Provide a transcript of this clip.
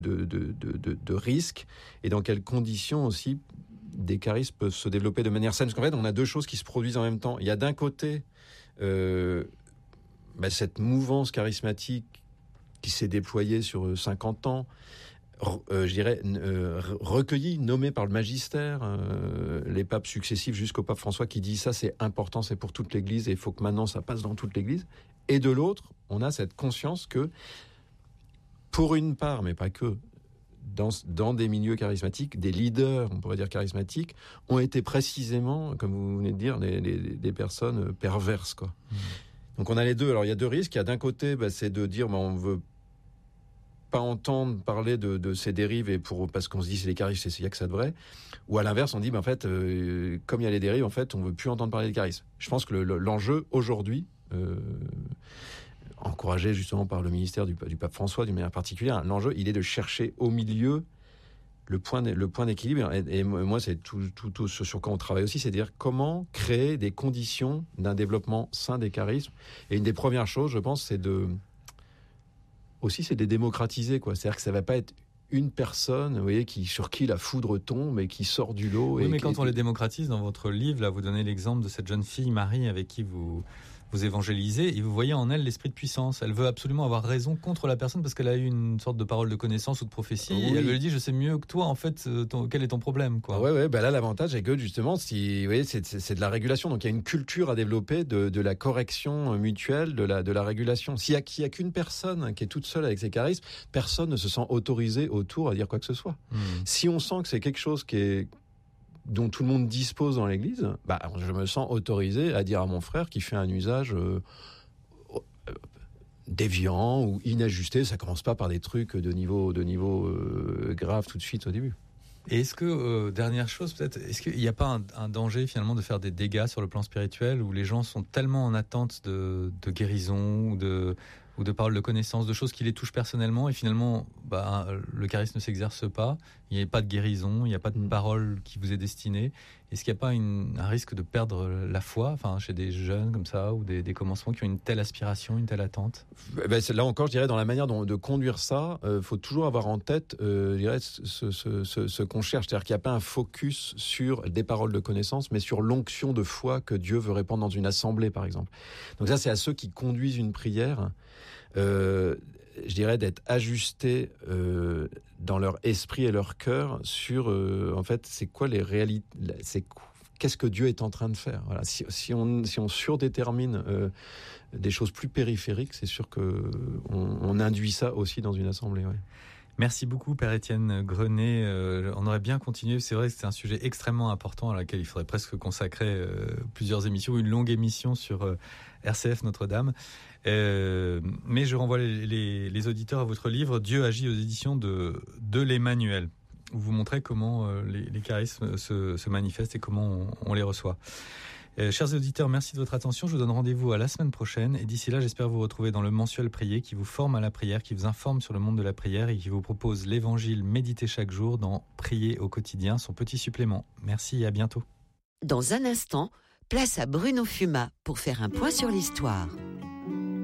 de risques et dans quelles conditions aussi des charismes peuvent se développer de manière saine. Parce qu'en fait, on a deux choses qui se produisent en même temps. Il y a d'un côté cette mouvance charismatique qui s'est déployée sur 50 ans, recueillie, nommée par le magistère, les papes successifs jusqu'au pape François qui dit ça c'est important, c'est pour toute l'Église et il faut que maintenant ça passe dans toute l'Église. Et de l'autre, on a cette conscience que, pour une part, mais pas que, dans des milieux charismatiques, des leaders, on pourrait dire charismatiques, ont été précisément, comme vous venez de dire, des personnes perverses, quoi. Donc on a les deux. Alors il y a deux risques. Il y a d'un côté, c'est de dire on veut pas entendre parler de ces dérives parce qu'on se dit c'est les charismes, il y a que ça de vrai. Ou à l'inverse, on dit en fait, comme il y a les dérives, en fait, on veut plus entendre parler des charismes. Je pense que l'enjeu aujourd'hui, encouragé justement par le ministère du pape François d'une manière particulière, l'enjeu il est de chercher au milieu le point d'équilibre. Et moi, c'est tout ce sur quoi on travaille aussi, c'est de dire comment créer des conditions d'un développement sain des charismes. Et une des premières choses, je pense, c'est de démocratiser, quoi. C'est-à-dire que ça va pas être une personne, vous voyez, sur qui la foudre tombe et qui sort du lot. Oui, mais quand on les démocratise, dans votre livre, là, vous donnez l'exemple de cette jeune fille, Marie, avec qui vous évangélisez, et vous voyez en elle l'esprit de puissance. Elle veut absolument avoir raison contre la personne parce qu'elle a eu une sorte de parole de connaissance ou de prophétie. Oui. Et elle lui dit, je sais mieux que toi, en fait, quel est ton problème, quoi. Ouais, là, l'avantage est que, justement, vous voyez, c'est de la régulation. Donc, il y a une culture à développer de la correction mutuelle, de la régulation. S'il y a qu'une personne qui est toute seule avec ses charismes, personne ne se sent autorisé autour à dire quoi que ce soit. Si on sent que c'est quelque chose dont tout le monde dispose dans l'Église, je me sens autorisé à dire à mon frère qui fait un usage déviant ou inajusté. Ça commence pas par des trucs de niveau grave tout de suite au début. Et est-ce que, dernière chose peut-être, est-ce qu'il n'y a pas un danger finalement de faire des dégâts sur le plan spirituel où les gens sont tellement en attente de guérison ou de paroles de connaissance, de choses qui les touchent personnellement et finalement le charisme ne s'exerce pas, il n'y a pas de guérison, il n'y a pas de parole qui vous est destinée. Est-ce qu'il n'y a pas un risque de perdre la foi, chez des jeunes comme ça ou des commencements qui ont une telle aspiration, une telle attente? Là encore, je dirais, dans la manière de conduire ça, faut toujours avoir en tête, je dirais, ce qu'on cherche. C'est-à-dire qu'il n'y a pas un focus sur des paroles de connaissance, mais sur l'onction de foi que Dieu veut répandre dans une assemblée, par exemple. Donc ça, c'est à ceux qui conduisent une prière, je dirais, d'être ajustés dans leur esprit et leur cœur sur, en fait, c'est quoi les réalités, qu'est-ce que Dieu est en train de faire. Voilà. Si on surdétermine des choses plus périphériques, c'est sûr qu'on induit ça aussi dans une assemblée. Ouais. Merci beaucoup, Père Étienne Grenet. On aurait bien continué. C'est vrai que c'est un sujet extrêmement important à laquelle il faudrait presque consacrer plusieurs émissions, une longue émission sur RCF Notre-Dame. Mais je renvoie les auditeurs à votre livre « Dieu agit » aux éditions de l'Emmanuel, où vous montrez comment les charismes se manifestent et comment on les reçoit. Chers auditeurs, merci de votre attention. Je vous donne rendez-vous à la semaine prochaine. Et d'ici là, j'espère vous retrouver dans le mensuel Prier qui vous forme à la prière, qui vous informe sur le monde de la prière et qui vous propose l'évangile médité chaque jour dans Prier au quotidien, son petit supplément. Merci et à bientôt. Dans un instant, place à Bruno Fuma pour faire un point sur l'histoire.